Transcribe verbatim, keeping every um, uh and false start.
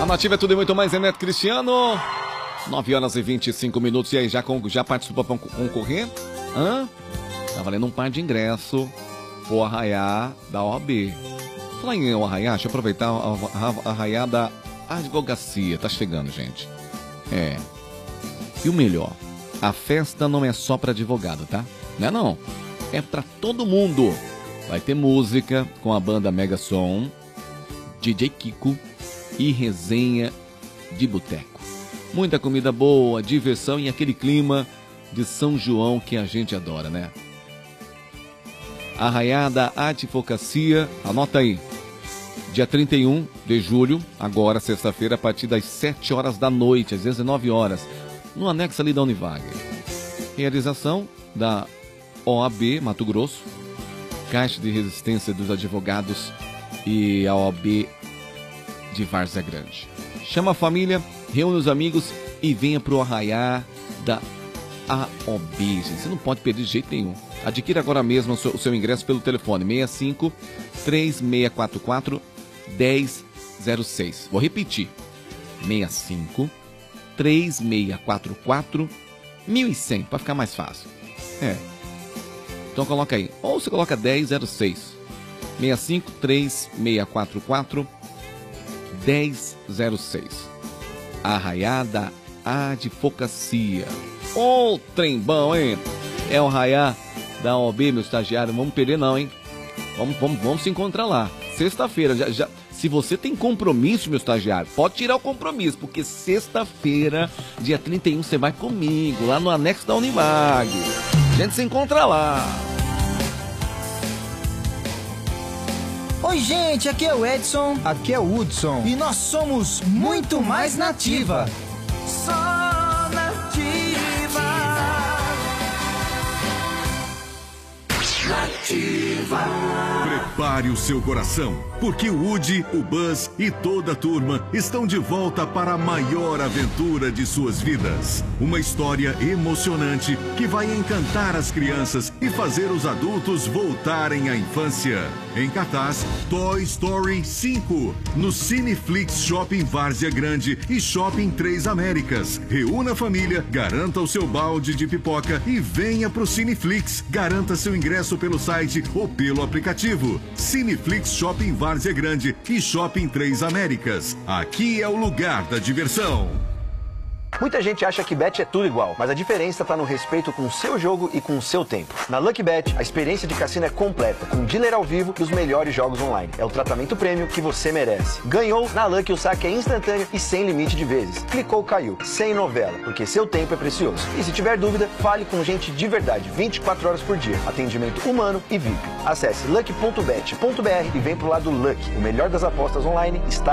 A Nativa é tudo e muito mais, é Neto Cristiano. nove horas e vinte e cinco minutos. E aí, já, já participou para concorrer? Hã? Tá valendo um par de ingresso pro Arraiá da O A B. Falar em Arraiá, deixa eu aproveitar a Arraiá da Advocacia. Tá chegando, gente. É. E o melhor, a festa não é só para advogado, tá? Não é não. É para todo mundo. Vai ter música com a banda Mega Som, D J Kiko e resenha de boteco. Muita comida boa, diversão e aquele clima de São João que a gente adora, né? Arraiá da Advocacia, anota aí. Dia trinta e um de julho, agora sexta-feira, a partir das sete horas da noite, às dezenove horas, no anexo ali da Univag. Realização da O A B Mato Grosso, Caixa de Resistência dos Advogados e a O A B de Várzea Grande. Chama a família, reúne os amigos e venha pro Arraiá da A O B, gente. Você não pode perder de jeito nenhum. Adquira agora mesmo o seu, o seu ingresso pelo telefone seis cinco, três seis quatro quatro, um zero zero seis. Vou repetir. seis cinco, três seis quatro quatro, mil e cem, para ficar mais fácil. É. Então coloca aí. Ou você coloca dez zero seis. seis cinco, três seis quatro quatro, um zero zero seis. Arraiá da Advocacia. Ô, trem bom, hein? É o Arraiá da O A B, meu estagiário. Não vamos perder não, hein? Vamos, vamos, vamos se encontrar lá. Sexta-feira. Já, já, se você tem compromisso, meu estagiário, pode tirar o compromisso, porque sexta-feira, dia trinta e um, você vai comigo, lá no anexo da Unimag. A gente se encontra lá. Oi, gente, aqui é o Edson. Aqui é o Hudson. E nós somos Muito Mais Nativa. Só Nativa. Nativa. Prepare o seu coração, porque o Woody, o Buzz e toda a turma estão de volta para a maior aventura de suas vidas. Uma história emocionante que vai encantar as crianças e fazer os adultos voltarem à infância. Em cartaz, Toy Story cinco, no Cineflix Shopping Várzea Grande e Shopping Três Américas. Reúna a família, garanta o seu balde de pipoca e venha pro Cineflix. Garanta seu ingresso pelo site ou pelo aplicativo. Cineflix Shopping Várzea Grande e Shopping Três Américas. Aqui é o lugar da diversão. Muita gente acha que bet é tudo igual, mas a diferença está no respeito com o seu jogo e com o seu tempo. Na Lucky Bet, a experiência de cassino é completa, com dealer ao vivo e os melhores jogos online. É o tratamento prêmio que você merece. Ganhou? Na Lucky o saque é instantâneo e sem limite de vezes. Clicou, caiu. Sem novela, porque seu tempo é precioso. E se tiver dúvida, fale com gente de verdade, vinte e quatro horas por dia. Atendimento humano e V I P. Acesse lucky ponto bet ponto br e vem pro lado Lucky. O melhor das apostas online está